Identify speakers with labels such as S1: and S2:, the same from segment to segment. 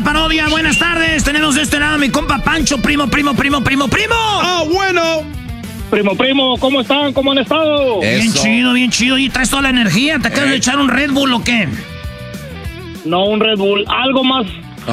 S1: parodia. Buenas tardes. Tenemos de este lado a mi compa Pancho, primo.
S2: ¡Ah, bueno!
S3: Primo, ¿cómo están? ¿Cómo han estado?
S1: Eso. Bien chido. ¿Y traes toda la energía? ¿Te acabas de echar un Red Bull o qué?
S3: No, un Red Bull, algo más.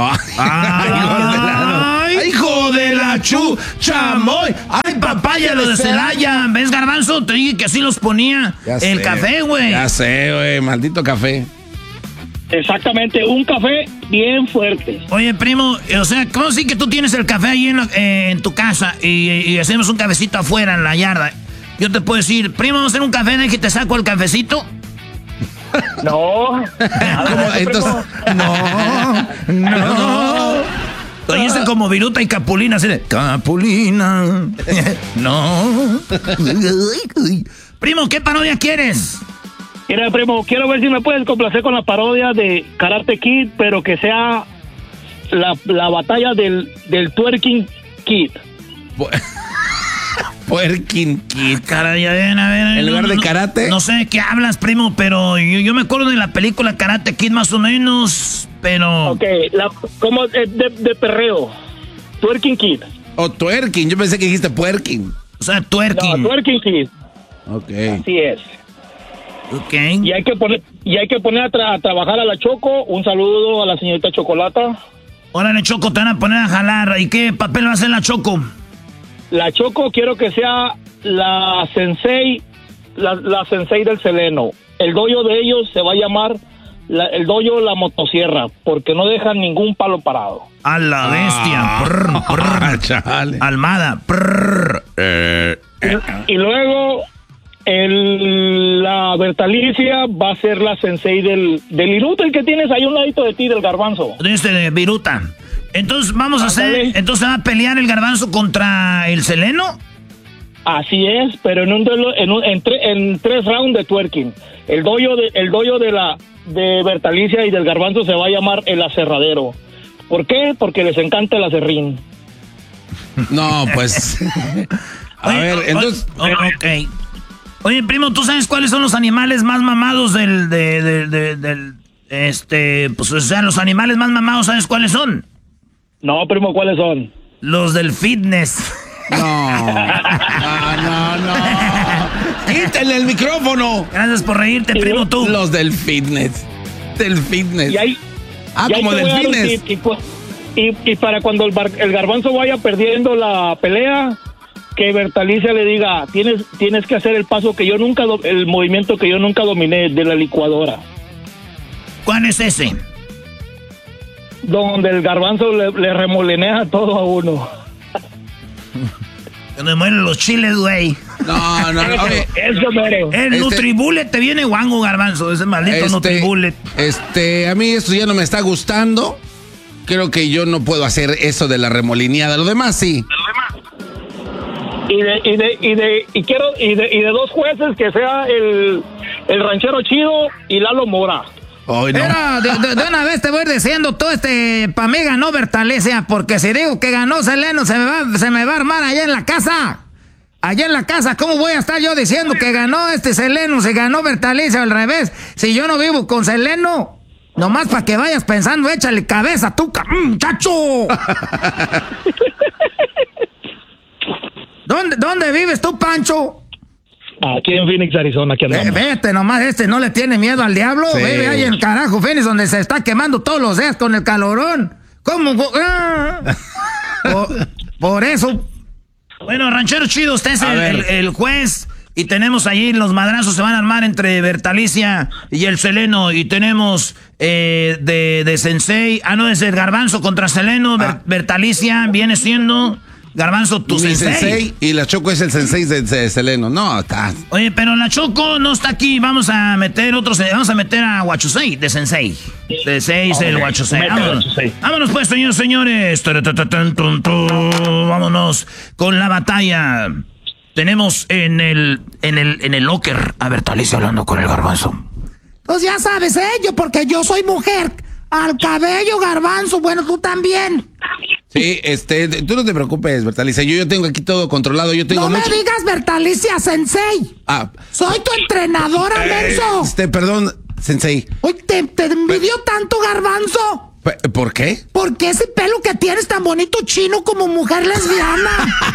S1: ¡Ay, hijo de la chamoy! ¡Ay, papaya, lo de Celaya! ¿Ves, Garbanzo? Te dije que así los ponía el café, güey.
S2: Ya sé, güey, maldito café.
S3: Exactamente, un café bien fuerte.
S1: Oye, primo, o sea, ¿cómo así que tú tienes el café ahí en tu casa y hacemos un cafecito afuera en la yarda? Yo te puedo decir, primo, vamos a hacer un café, ¿de que te saco el cafecito?
S3: No.
S2: ¿Cómo? Entonces, no.
S1: Oye, como Viruta y Capulina, así de, Capulina. No. Primo, ¿qué parodia quieres?
S3: Mira, primo, quiero ver si me puedes complacer con la parodia de Karate Kid, pero que sea la batalla del Twerking Kid.
S2: Twerking Kid.
S1: Caray, a ver.
S2: En lugar de karate.
S1: No sé de qué hablas, primo, pero yo me acuerdo de la película Karate Kid más o menos, pero...
S3: Ok, como de perreo. Twerking Kid.
S2: O twerking, yo pensé que dijiste puerking.
S1: O sea, twerking.
S3: No, Twerking Kid.
S2: Ok.
S3: Así es.
S1: Ok.
S3: Y hay que poner a trabajar a la Choco. Un saludo a la señorita Chocolata.
S1: Órale, Choco, te van a poner a jalar. ¿Y qué papel va a hacer la Choco?
S3: La Choco quiero que sea la sensei, la sensei del Seleno. El dojo de ellos se va a llamar el dojo La Motosierra, porque no dejan ningún palo parado.
S1: A la bestia.
S2: Chale.
S1: Almada.
S3: Y luego la Bertalicia va a ser la sensei del Iruta, el que tienes ahí a un ladito de ti, del Garbanzo.
S1: De Viruta. Entonces vamos a hacer, entonces va a pelear el Garbanzo contra el Seleno.
S3: Así es, pero en un duelo, en 3 rounds de twerking. El dojo de Bertalicia y del Garbanzo se va a llamar el aserradero. ¿Por qué? Porque les encanta el aserrín.
S2: No, pues. Entonces.
S1: Ok. Oye, primo, ¿tú sabes cuáles son los animales más mamados pues, o sea, los animales más mamados, ¿sabes cuáles son?
S3: No, primo, ¿cuáles son?
S1: Los del fitness.
S2: No. Quítenle el micrófono.
S1: Gracias por reírte, primo, tú.
S2: Los del fitness.
S3: Y ahí,
S2: como del fitness.
S3: Y para cuando el Garbanzo vaya perdiendo la pelea, que Bertalicia le diga, tienes que hacer el paso que el movimiento que yo nunca dominé, de la licuadora.
S1: ¿Cuál es ese?
S3: Donde el Garbanzo le remolenea todo a uno.
S1: Donde mueren los chiles, güey.
S2: No.
S3: Eso mero.
S1: El Nutribullet te viene guango, Garbanzo. Ese maldito Nutribullet.
S2: A mí esto ya no me está gustando. Creo que yo no puedo hacer eso de la remolineada. Lo demás sí.
S3: Y de 2 jueces, que sea el ranchero chido y Lalo Mora.
S2: Ay, no.
S1: Pero de una vez te voy diciendo, todo pa' mí ganó Bertalicia, porque si digo que ganó Seleno, se me va a armar allá en la casa. Allá en la casa, ¿cómo voy a estar yo diciendo que ganó Seleno, si ganó Bertalicia o al revés? Si yo no vivo con Seleno, nomás para que vayas pensando, échale cabeza, tú, muchacho. ¿Dónde vives tú, Pancho?
S3: Aquí en Phoenix, Arizona, aquí andamos.
S1: Vete nomás, no le tiene miedo al diablo. Sí. Vive ahí en carajo, Phoenix, donde se está quemando todos los días con el calorón. ¿Cómo? Por eso. Bueno, ranchero chido, usted es el juez. Y tenemos allí los madrazos, se van a armar entre Bertalicia y el Seleno. Y tenemos de Sensei. No, es el Garbanzo contra Seleno. Bertalicia viene siendo... Garbanzo, tu sensei.
S2: Y la Choco es el sensei de Seleno. No, está.
S1: Oye, pero la Choco no está aquí. Vamos a meter a Huachusei de sensei. De 6 el Huachusei. Vámonos pues, señores. Vámonos con la batalla. Tenemos en el locker a Bertalicia hablando con el Garbanzo.
S4: Pues ya sabes, porque yo soy mujer. Al cabello, Garbanzo. Bueno, tú también.
S2: Sí, tú no te preocupes, Bertalicia. Yo tengo aquí todo controlado.
S4: No me digas Bertalicia, sensei. Soy tu entrenadora, menso.
S2: Perdón, sensei.
S4: Oye, ¿te envidió tanto, Garbanzo?
S2: ¿Por qué?
S4: Porque ese pelo que tienes tan bonito chino como mujer lesbiana.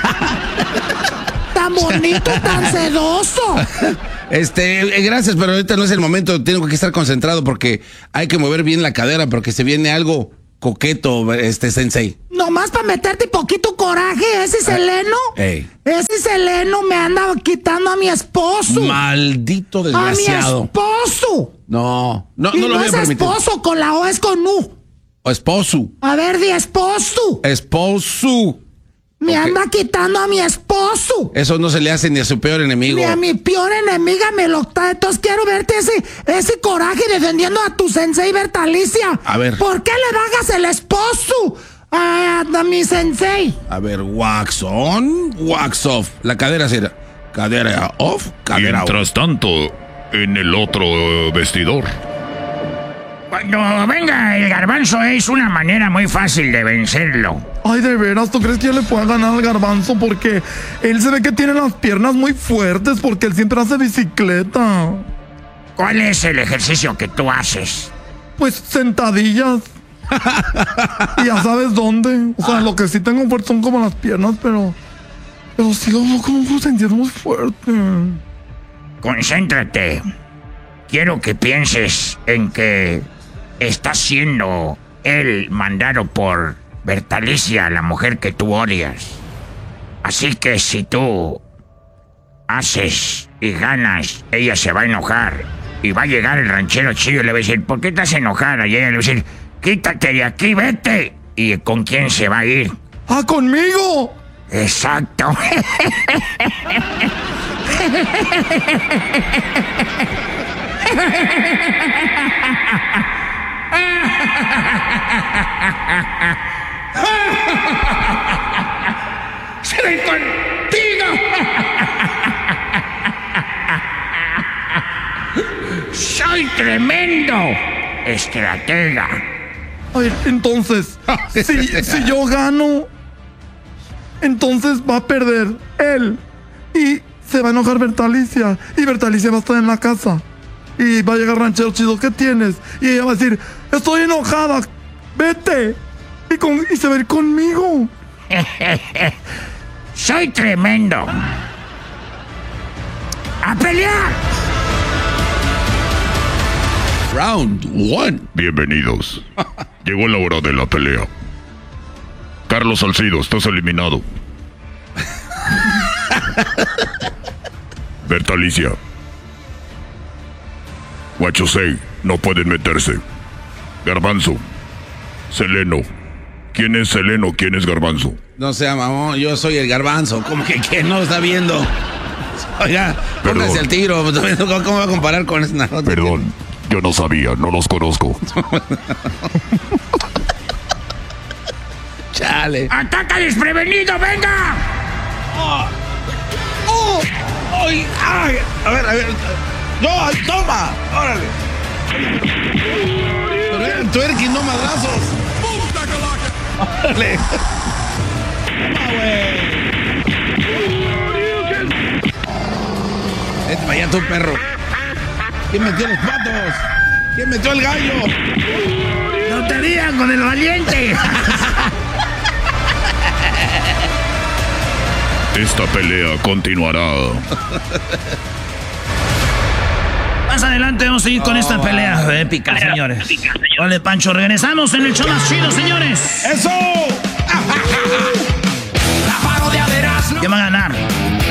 S4: Tan bonito, tan sedoso.
S2: Gracias, pero ahorita no es el momento. Tengo que estar concentrado porque hay que mover bien la cadera porque se viene algo coqueto, sensei.
S4: Nomás para meterte poquito coraje, ese Seleno. Ese Seleno me anda quitando a mi esposo.
S2: Maldito desgraciado.
S4: A mi esposo.
S2: No lo
S4: no
S2: voy a
S4: es
S2: permitir.
S4: esposo, con la O es con U.
S2: O esposo.
S4: A ver, di esposo.
S2: Esposo.
S4: Me anda quitando a mi esposo.
S2: Eso no se le hace ni a su peor enemigo.
S4: Ni a mi peor enemiga me lo está. Entonces quiero verte ese coraje defendiendo a tu sensei Bertalicia.
S2: A ver.
S4: ¿Por qué le bajas el esposo a mi sensei?
S2: A ver, wax on, wax off. La cadera será cadera off, cadera
S5: Mientras tanto, en el otro vestidor.
S1: Cuando venga el garbanzo es una manera muy fácil de vencerlo.
S6: Ay, de veras, ¿tú crees que yo le pueda ganar al garbanzo? Porque él se ve que tiene las piernas muy fuertes porque él siempre hace bicicleta.
S1: ¿Cuál es el ejercicio que tú haces?
S6: Pues sentadillas. Y ya sabes dónde. O sea, lo que sí tengo fuerte son como las piernas, pero sigo como sentir muy fuerte.
S1: Concéntrate. Quiero que pienses en que estás siendo él mandado por Bertalicia, la mujer que tú odias. Así que si tú haces y ganas, ella se va a enojar. Y va a llegar el ranchero chido y le va a decir, ¿por qué estás enojada? Y ella le va a decir, quítate de aquí, vete. ¿Y con quién se va a ir?
S6: ¡Ah, conmigo!
S1: Exacto. ¡Se ven contigo! ¡Soy tremendo estratega!
S6: Ay, entonces, si yo gano, entonces va a perder él. Y se va a enojar Bertalicia. Y Bertalicia va a estar en la casa. Y va a llegar ranchero chido, ¿qué tienes? Y ella va a decir, estoy enojada, vete. Y se va a ir conmigo.
S1: ¡Soy tremendo! ¡A pelear!
S2: Round 1.
S5: Bienvenidos. Llegó la hora de la pelea. Carlos Salcido, estás eliminado. Bertalicia. Guachosei, no pueden meterse. Garbanzo. Seleno. ¿Quién es Seleno? ¿Quién es Garbanzo?
S2: No sea mamón, yo soy el garbanzo. ¿Cómo que no está viendo? Oiga, póngase al tiro. ¿Cómo va a comparar con esa?
S5: Perdón, yo no sabía, no los conozco.
S2: Chale.
S1: ¡Ataca desprevenido, venga!
S2: ¡Ay! A ver. ¡No! ¡Toma! ¡Órale! Pero era el twerking, no madrazos. ¡Órale! ¡Toma, güey! Vete para allá, tú, perro. ¿Quién metió los patos? ¿Quién metió el gallo?
S1: ¡No te rías con el valiente!
S5: Esta pelea continuará.
S1: Más adelante vamos a seguir con esta pelea épica, señores. Vale, Pancho, regresamos en el show más chido, señores.
S2: ¡Eso!
S1: ¿Quién va a ganar?